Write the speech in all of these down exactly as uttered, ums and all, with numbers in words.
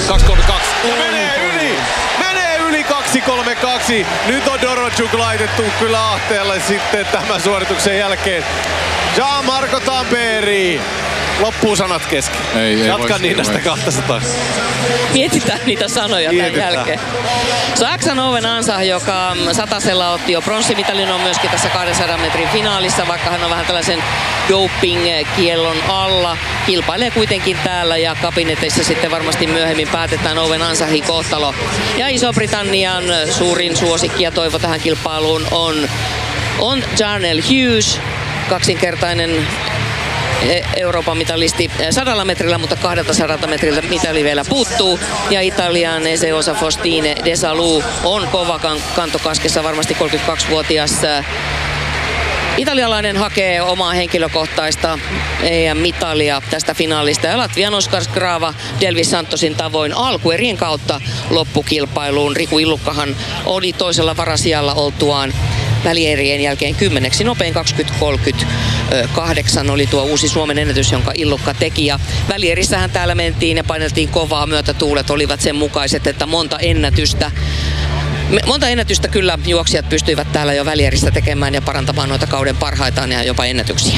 kaksi kolme kaksi. Ja menee yli! Menee yli kaksi kolme kaksi. Nyt on Dorochuk laitettu kyllä ahteelle sitten tämän suorituksen jälkeen. Jean-Marco Tamperi. Loppuu sanat kesken. Ei, ei Jatka Niinasta kaksisataa. Mietitään niitä sanoja Mietitään. tämän jälkeen. Saksan Owen Ansah, joka satasella otti jo pronssimitalin, on myöskin tässä kahdensadan metrin finaalissa, vaikka hän on vähän tällaisen doping-kiellon alla. Kilpailee kuitenkin täällä ja kabineteissa sitten varmasti myöhemmin päätetään Owen Ansahin kohtalo. Ja Iso-Britannian suurin suosikki ja toivo tähän kilpailuun on, on Jarnell Hughes, kaksinkertainen Euroopan mitalisti sadalla metrillä, mutta kahdeltasadalta metriltä mitali vielä puuttuu. Ja Italian Eseosa Faustine Desalou on kova kantokaskessa, varmasti kolmekymmentäkaksivuotias italialainen hakee omaa henkilökohtaista E M-mitalia tästä finaalista. Ja Latvian Oskar Skrava Delvis Santosin tavoin alkuerien kautta loppukilpailuun. Riku Illukkahan oli toisella varasijalla oltuaan välierien jälkeen kymmeneksi nopein kaksikymmentä kolmekymmentäkahdeksan oli tuo uusi Suomen ennätys, jonka Illukka teki. Ja välierissähän täällä mentiin ja paineltiin kovaa, myötätuulet olivat sen mukaiset, että monta ennätystä. Monta ennätystä kyllä juoksijat pystyivät täällä jo välierissä tekemään ja parantamaan noita kauden parhaitaan ja jopa ennätyksiä.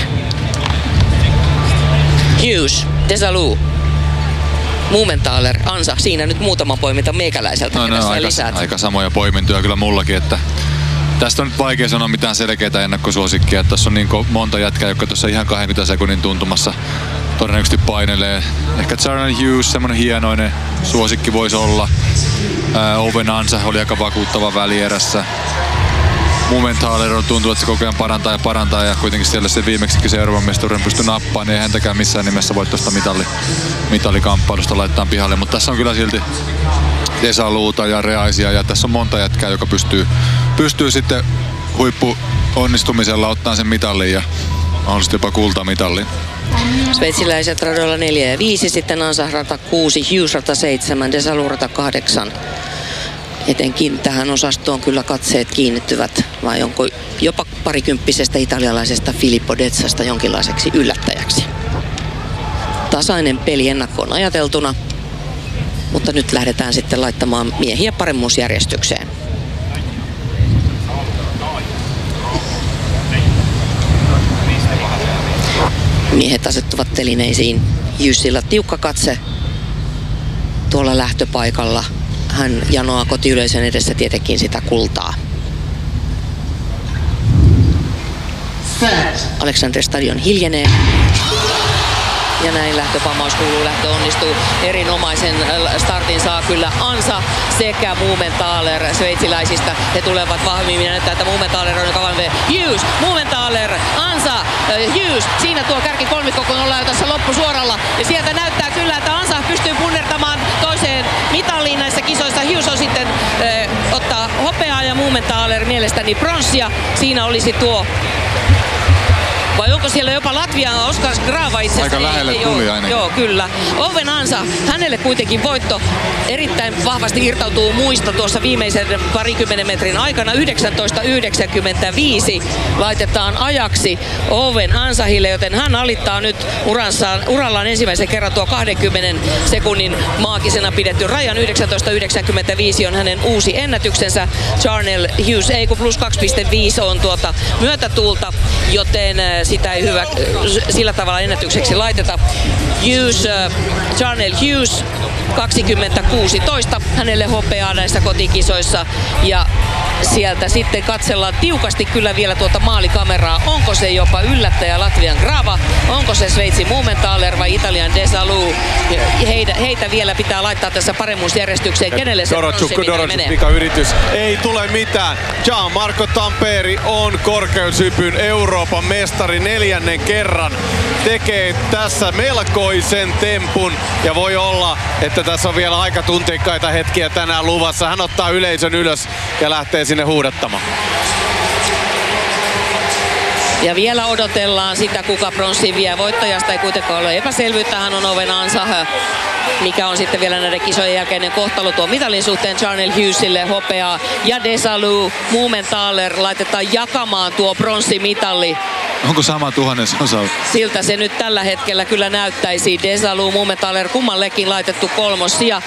Hughes, Desalou, Mumenthaler, Ansa. Siinä nyt muutama poiminta meikäläiseltä. No, no, aika, aika samoja poimintoja kyllä mullakin, että tästä on nyt vaikea sanoa mitään selkeää ennakkosuosikkia. Tässä on niin monta jätkää, jotka tuossa ihan kaksikymmentä sekunnin tuntumassa todennäköisesti painelee. Ehkä Jarnell Hughes, semmonen hienoinen suosikki voisi olla. Ää, Owen Ansah oli aika vakuuttava välierässä. Mumenthaler on tuntuu, että se koko ajan parantaa ja parantaa ja kuitenkin siellä se viimeksikin se Euroopan mestaruuden pystyi nappaan, niin ei häntäkään missään nimessä voi tuosta mitali, mitalikamppailusta laittaa pihalle. Mutta tässä on kyllä silti Desalouta ja Reaisia ja tässä on monta jätkää, joka pystyy, pystyy sitten huippu onnistumisella ottaa sen mitalin ja mahdollisesti jopa kultamitalin. Sveitsiläiset radoilla neljä ja viisi, sitten Ansah rata kuusi, Hughes rata seitsemän, Desalou rata kahdeksan. Etenkin tähän osastoon kyllä katseet kiinnittyvät, vai onko jopa parikymppisestä italialaisesta Filippo Dezzasta jonkinlaiseksi yllättäjäksi. Tasainen peli ennakkoon ajateltuna, mutta nyt lähdetään sitten laittamaan miehiä paremmuusjärjestykseen. Miehet asettuvat telineisiin. Hughesilla tiukka katse tuolla lähtöpaikalla. Hän janoaa kotiyleisön edessä tietenkin sitä kultaa. Alexander Stadion hiljenee. Ja näin lähtöpamaus kuuluu, lähtö onnistuu. Erinomaisen startin saa kyllä Ansa sekä Mumenthaler sveitsiläisistä. He tulevat vahvimmin ja näyttää, että Mumenthaler on kavan vee. Hughes, Mumenthaler, Ansa, äh, Hughes. Siinä tuo kärki kolmikko, kun ollaan jo tässä loppusuoralla. Ja sieltä näyttää kyllä, että Ansa pystyy punnertamaan toiseen mitaliin näissä kisoissa. Hughes on sitten äh, ottaa hopeaa ja Mumenthaler mielestäni pronssia. Siinä olisi tuo... Vai onko siellä jopa Latvian Oskar Skrava itse asiassa? Aika lähelle tuli joo, ainakin. Joo, kyllä. Owen Ansah, hänelle kuitenkin voitto erittäin vahvasti irtautuu muista tuossa viimeisen parikymmenen metrin aikana. yhdeksäntoista yhdeksänkymmentäviisi laitetaan ajaksi Owen Ansahille, joten hän alittaa nyt uransaan, urallaan ensimmäisen kerran tuo kahdenkymmenen sekunnin maagisena pidetty rajan. yhdeksäntoista yhdeksänkymmentäviisi on hänen uusi ennätyksensä. Jarnell Hughes, ei kun plus kaksi pilkku viisi on tuota myötätuulta, joten sitä ei hyvä sillä tavalla ennätykseksi laiteta. Hughes, äh, Jarnell Hughes kaksikymmentä kuusitoista, hänelle hopeaa näissä kotikisoissa ja sieltä sitten katsellaan tiukasti kyllä vielä tuota maalikameraa. Onko se jopa yllättäjä Latvian Grava, onko se Sveitsin Mumenthaler vai Italian Desalou? Heitä, heitä vielä pitää laittaa tässä paremmuusjärjestykseen. Kenelle se Dorochuk menee? Mikä yritys? Ei tule mitään. Jean-Marco Tamperi on korkeushypyn Euroopan mestari neljännen kerran. Tekee tässä melkoisen tempun ja voi olla, että tässä on vielä aika tunteikkaita hetkiä tänään luvassa. Hän ottaa yleisön ylös ja lähtee sinne huudattamaan. Ja vielä odotellaan sitä, kuka pronssin vie. Voittajasta ei kuitenkaan ole epäselvyyttä. Hän on Owen Ansah, mikä on sitten vielä näiden kisojen jälkeinen kohtalo tuon mitalin suhteen. Jarnell Hughesille hopeaa ja Desalou, Mumenthaler laitetaan jakamaan tuo pronssimitalli. Onko sama tuhannesosa? Siltä se nyt tällä hetkellä kyllä näyttäisi. Desalou, Mumenthaler kummallekin laitettu kolmos sija.